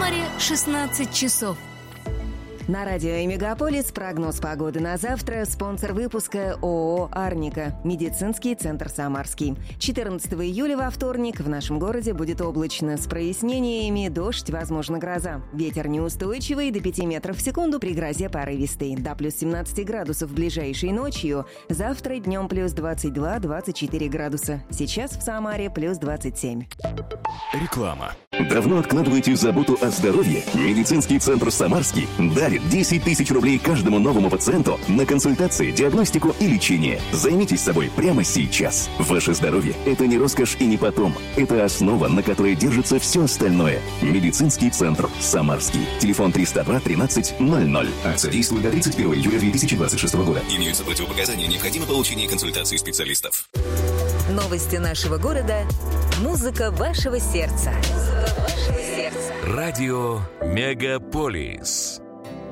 Самаре 16 часов. На радио «Мегаполис» прогноз погоды на завтра. Спонсор выпуска ООО «Арника». Медицинский центр «Самарский». 14 июля во вторник в нашем городе будет облачно с прояснениями, дождь, возможно, гроза. Ветер неустойчивый до 5 метров в секунду, при грозе порывистый. До плюс 17 градусов ближайшей ночью. Завтра днем плюс 22-24 градуса. Сейчас в Самаре плюс 27. Реклама. Давно откладываете заботу о здоровье? Медицинский центр «Самарский» дарит 10 тысяч рублей каждому новому пациенту на консультации, диагностику и лечение. Займитесь собой прямо сейчас. Ваше здоровье – это не роскошь и не потом. Это основа, на которой держится все остальное. Медицинский центр «Самарский». Телефон 302 13 00. Акция действует до 31 июля 2026 года. Имеются противопоказания. Необходимо получение консультации специалистов. Новости нашего города. Музыка вашего сердца. Радио «Мегаполис».